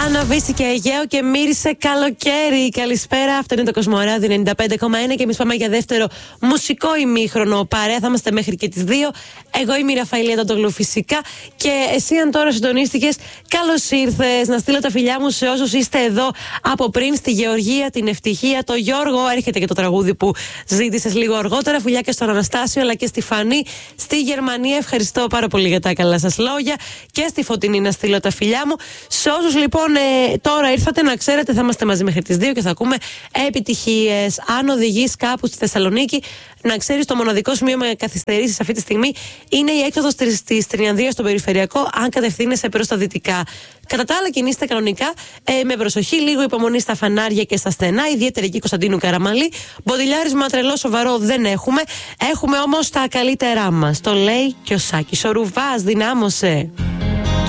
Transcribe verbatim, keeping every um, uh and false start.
Αναβήσει και Αιγαίο και μύρισε καλοκαίρι. Καλησπέρα, αυτό είναι το Κοσμοράδιο ενενήντα πέντε κόμμα ένα και εμείς πάμε για δεύτερο μουσικό ημίχρονο. Παρέα θα είμαστε μέχρι και τις δύο. Εγώ είμαι η Ραφαηλία Τοντογλου φυσικά. Και εσύ, αν τώρα συντονίστηκες, καλώς ήρθες. Να στείλω τα φιλιά μου σε όσους είστε εδώ από πριν, στη Γεωργία, την Ευτυχία, το Γιώργο. Έρχεται και το τραγούδι που ζήτησες λίγο αργότερα. Φιλιά και στον Αναστάσιο αλλά και στη Φανή στη Γερμανία. Ευχαριστώ πάρα πολύ για τα καλά σας λόγια. Και στη Φωτεινή να στείλω τα φιλιά μου. Σε όσους λοιπόν ε, τώρα ήρθατε, να ξέρετε, θα είμαστε μαζί μέχρι τις δύο και θα ακούμε επιτυχίες. Αν οδηγείς κάπου στη Θεσσαλονίκη, να ξέρεις, το μοναδικό σημείο με καθυστερήσεις αυτή τη στιγμή είναι η έξοδος της Τριανδίας στο περιφερειακό, αν κατευθύνεσαι προς τα δυτικά. Κατά τα άλλα, κινείστε κανονικά, ε, με προσοχή, λίγο υπομονή στα φανάρια και στα στενά, ιδιαίτερα εκεί Κωνσταντίνου Καραμαλή. Μποντιλιάρισμα τρελό σοβαρό δεν έχουμε. Έχουμε όμως τα καλύτερά μας. Το λέει και ο Σάκης ο Ρουβάς, δυνάμωσε.